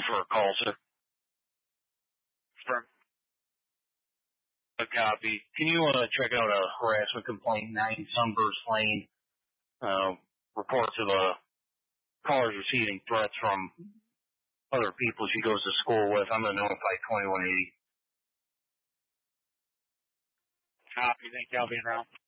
for a call, sir. Firm. A copy. Can you check out a harassment complaint, 9 Sunburst Lane? Reports of callers receiving threats from other people she goes to school with. I'm going to notify 2180. Copy. Thank you. I'll be around.